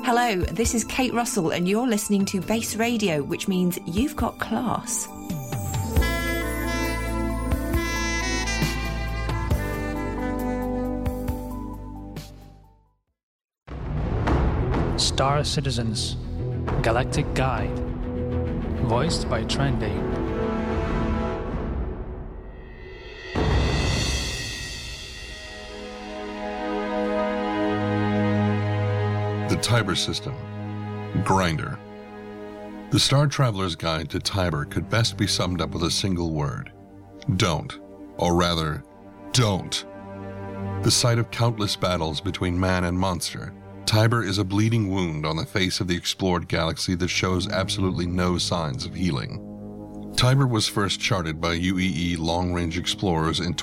Hello, this is Kate Russell and you're listening to Base Radio, which means you've got class. Star Citizens, Galactic Guide, voiced by Trendy. The Tiber System, Grinder. The Star Traveler's Guide to Tiber could best be summed up with a single word: don't, or rather, don't. The site of countless battles between man and monster, Tiber is a bleeding wound on the face of the explored galaxy that shows absolutely no signs of healing. Tiber was first charted by UEE long-range explorers in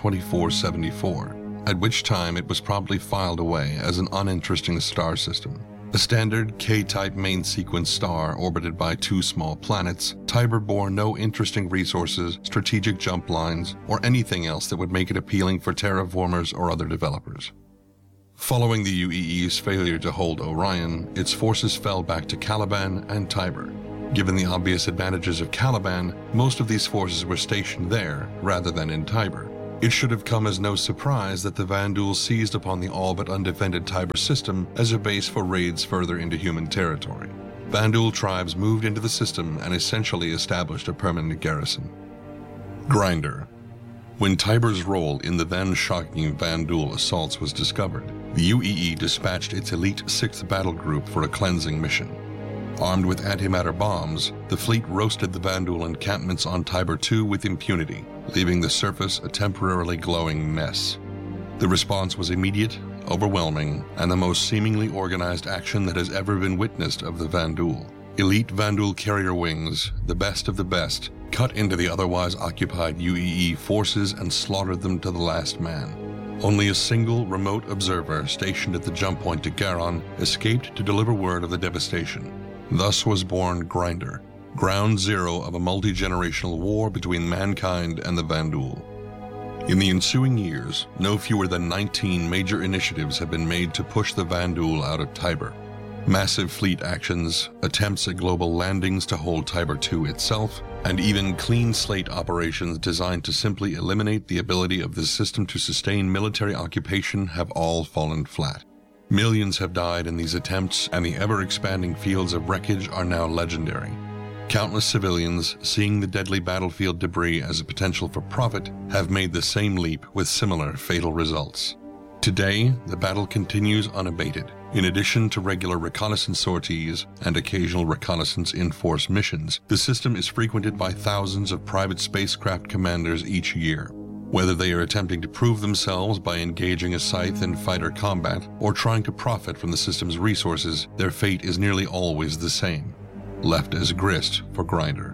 2474, at which time it was promptly filed away as an uninteresting star system. A standard K-type main sequence star orbited by two small planets, Tiber bore no interesting resources, strategic jump lines, or anything else that would make it appealing for terraformers or other developers. Following the UEE's failure to hold Orion, its forces fell back to Caliban and Tiber. Given the obvious advantages of Caliban, most of these forces were stationed there rather than in Tiber. It should have come as no surprise that the Vanduul seized upon the all but undefended Tiber system as a base for raids further into human territory. Vanduul tribes moved into the system and essentially established a permanent garrison. Grinder. When Tiber's role in the then shocking Vanduul assaults was discovered, the UEE dispatched its elite 6th Battle Group for a cleansing mission. Armed with antimatter bombs, the fleet roasted the Vanduul encampments on Tiber II with impunity, leaving the surface a temporarily glowing mess. The response was immediate, overwhelming, and the most seemingly organized action that has ever been witnessed of the Vanduul. Elite Vanduul carrier wings, the best of the best, cut into the otherwise occupied UEE forces and slaughtered them to the last man. Only a single remote observer stationed at the jump point to Garon escaped to deliver word of the devastation. Thus was born Grinder, ground zero of a multi-generational war between mankind and the Vanduul. In the ensuing years, no fewer than 19 major initiatives have been made to push the Vanduul out of Tiber. Massive fleet actions, attempts at global landings to hold Tiber II itself, and even clean slate operations designed to simply eliminate the ability of the system to sustain military occupation have all fallen flat. Millions have died in these attempts, and the ever-expanding fields of wreckage are now legendary. Countless civilians, seeing the deadly battlefield debris as a potential for profit, have made the same leap with similar fatal results. Today, the battle continues unabated. In addition to regular reconnaissance sorties and occasional reconnaissance in-force missions, the system is frequented by thousands of private spacecraft commanders each year. Whether they are attempting to prove themselves by engaging a scythe in fighter combat or trying to profit from the system's resources, their fate is nearly always the same: left as grist for Grinder.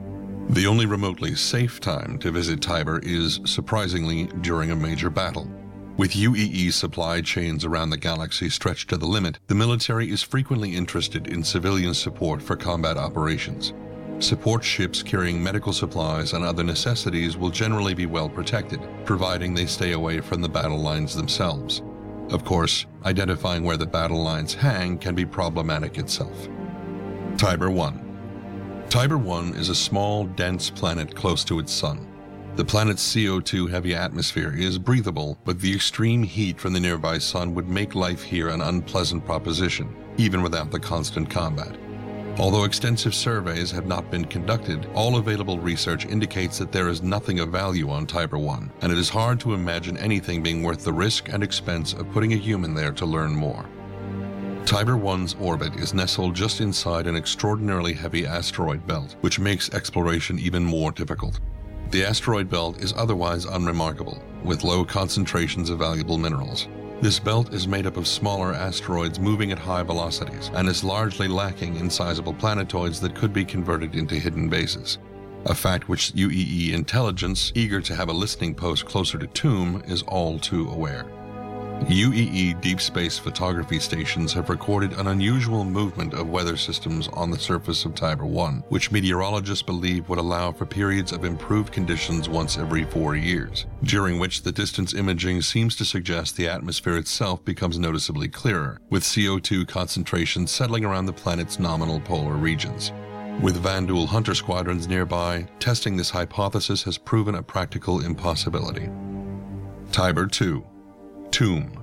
The only remotely safe time to visit Tiber is, surprisingly, during a major battle. With UEE supply chains around the galaxy stretched to the limit, the military is frequently interested in civilian support for combat operations. Support ships carrying medical supplies and other necessities will generally be well protected, providing they stay away from the battle lines themselves. Of course, identifying where the battle lines hang can be problematic itself. Tiber I. Tiber I is a small, dense planet close to its sun. The planet's CO2-heavy atmosphere is breathable, but the extreme heat from the nearby sun would make life here an unpleasant proposition, even without the constant combat. Although extensive surveys have not been conducted, all available research indicates that there is nothing of value on Tiber I, and it is hard to imagine anything being worth the risk and expense of putting a human there to learn more. Tiber I's orbit is nestled just inside an extraordinarily heavy asteroid belt, which makes exploration even more difficult. The asteroid belt is otherwise unremarkable, with low concentrations of valuable minerals. This belt is made up of smaller asteroids moving at high velocities and is largely lacking in sizable planetoids that could be converted into hidden bases, a fact which UEE intelligence, eager to have a listening post closer to Tomb, is all too aware. UEE deep space photography stations have recorded an unusual movement of weather systems on the surface of Tiber 1, which meteorologists believe would allow for periods of improved conditions once every 4 years, during which the distance imaging seems to suggest the atmosphere itself becomes noticeably clearer, with CO2 concentrations settling around the planet's nominal polar regions. With Vanduul hunter squadrons nearby, testing this hypothesis has proven a practical impossibility. Tiber 2. Tomb.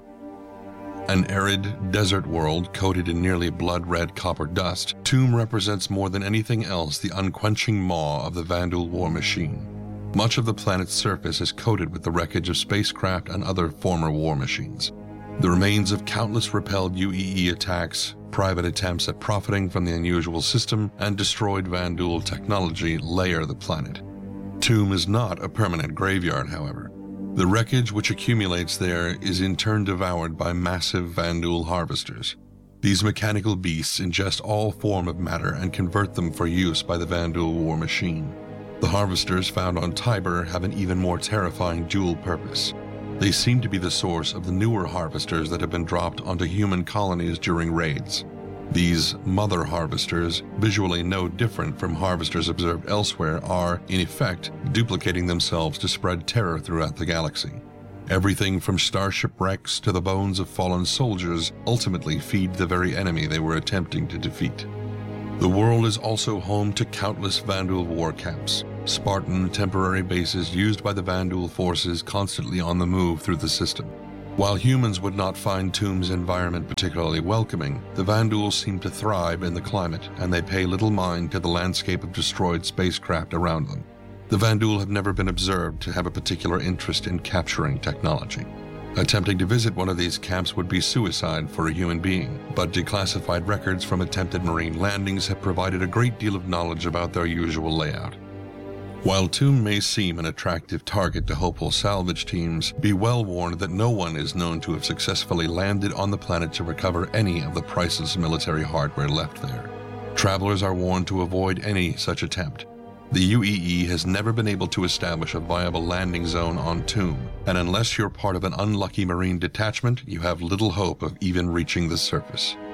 An arid desert world coated in nearly blood-red copper dust, Tomb represents more than anything else the unquenching maw of the Vanduul war machine. Much of the planet's surface is coated with the wreckage of spacecraft and other former war machines. The remains of countless repelled UEE attacks, private attempts at profiting from the unusual system, and destroyed Vanduul technology layer the planet. Tomb is not a permanent graveyard, however. The wreckage which accumulates there is in turn devoured by massive Vanduul harvesters. These mechanical beasts ingest all form of matter and convert them for use by the Vanduul war machine. The harvesters found on Tiber have an even more terrifying dual purpose. They seem to be the source of the newer harvesters that have been dropped onto human colonies during raids. These mother harvesters, visually no different from harvesters observed elsewhere, are, in effect, duplicating themselves to spread terror throughout the galaxy. Everything from starship wrecks to the bones of fallen soldiers ultimately feed the very enemy they were attempting to defeat. The world is also home to countless Vanduul war camps, Spartan temporary bases used by the Vanduul forces constantly on the move through the system. While humans would not find Tomb's environment particularly welcoming, the Vanduul seem to thrive in the climate, and they pay little mind to the landscape of destroyed spacecraft around them. The Vanduul have never been observed to have a particular interest in capturing technology. Attempting to visit one of these camps would be suicide for a human being, but declassified records from attempted marine landings have provided a great deal of knowledge about their usual layout. While Tomb may seem an attractive target to hopeful salvage teams, be well warned that no one is known to have successfully landed on the planet to recover any of the priceless military hardware left there. Travelers are warned to avoid any such attempt. The UEE has never been able to establish a viable landing zone on Tomb, and unless you're part of an unlucky marine detachment, you have little hope of even reaching the surface.